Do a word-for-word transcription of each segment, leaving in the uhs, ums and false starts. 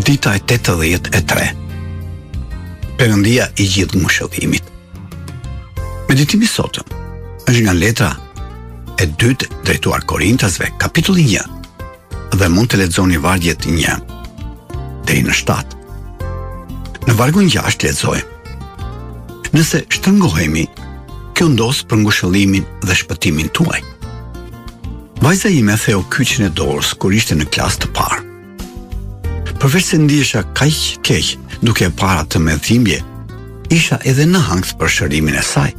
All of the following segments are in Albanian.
Dita e tetëdhjetë e tre. Perëndia i gjithë ngushëllimit. Meditimi sotëm është nga letra e dytë drejtuar Korintasve, kapitulli një, dhe mund të lexoni vargjet një deri në shtatë. Në vargun gjashtë lexojmë: Nëse shtrëngohemi, kjo ndos për ngushëllimin dhe shpëtimin tuaj. Vajza ime theu kyçin e dorës kur ishte në klasë të parë. Përveç se ndihesha kaq keq duke e para të me dhimbje, isha edhe në hangës për shërimin e saj.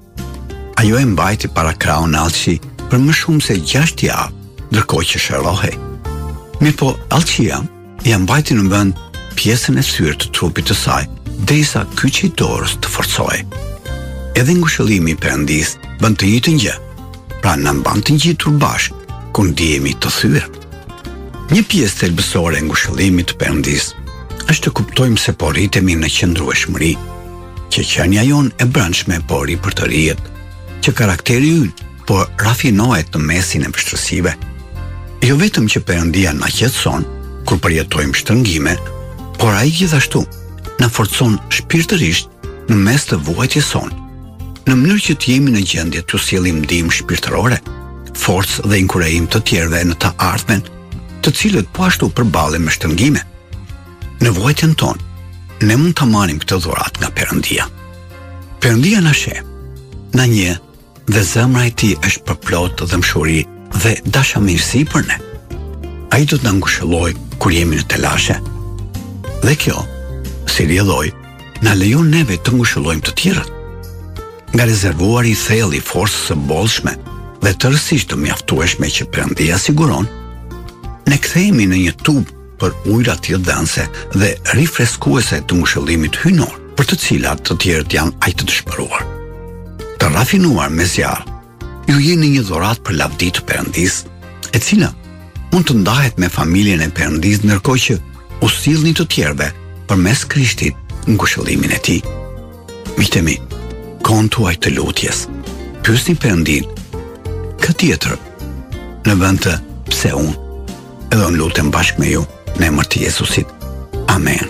Ajo e mbajti para kraun Alçi për më shumë se gjashtë javë, ndërkohë që shërohej. Mirë po, Alçia ja mbajti në vend pjesën e thyrë të trupit të saj, derisa kyçi i dorës të forcohej. Edhe ngushëllimi i Perëndis bën të njëjtën gjë, pra na mban të ngjitur bashkë kur ndihemi të thyer. Një pjesë thelbësore e ngushëllimit të Perëndis është të kuptojmë se po rritemi në qëndrueshmëri, që qenia jon e brendshme po rri për të rrihet, që karakteri ynë po rafinohet në mesin e vështirësive. Jo vetëm që Perëndia na qetëson kur përjetojmë shtrëngime, por ai gjithashtu na forcon shpirtërisht në mes të vuajtjes sonë, në mënyrë që të jemi në gjendje të sjellim ndihmë shpirtërore, forcë dhe inkurajim të tjerëve në të ardhmen, të cilët po ashtu përballen me shtrëngime. Në vuajtjen tonë, ne mund të marrim këtë dhuratë nga Perëndia. Perëndia na sheh, na njeh dhe zemra e tij është përplot dëmshuri dhe dashamirësi për ne. Ai do të na ngushëllojë kur jemi në telashe. Dhe kjo, si rrjedhoj, na lejon neve të ngushëllojmë të tjerët. Nga rezervuari i thellë i forcës së bollshme dhe tërësisht të mjaftueshme që Perëndia siguron, ne kthehemi në një tubë për ujëra të dhënëse dhe rifreskuese të ngushëllimit hyjnor, për të cilat të tjerët janë aq të dëshpëruar. Të rafinuar me zjarr, ju jeni një dhuratë për lavdi të Perëndis, e cila mund të ndahet me familjen e Perëndis, ndërkohë që u sillni të tjerëve përmes Krishtit ngushëllimin e tij. Miqtë mi, kohën tuaj të lutjes, pyesni Perëndin, kë tjetër, në vend të pse unë, edhe unë lutem bashkë me ju në emër të Jezusit. Amen.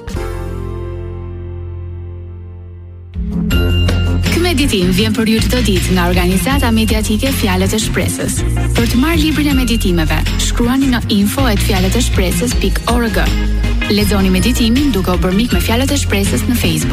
Ky meditim vjen për ju çdo ditë nga organizata mediatike Fjalët e Shpresës. Për të marrë librin e meditimeve, shkruani në info at fjalët e shpresës pikë org. Lexoni meditimin duke u bërë mik me Fjalët e Shpresës në Facebook.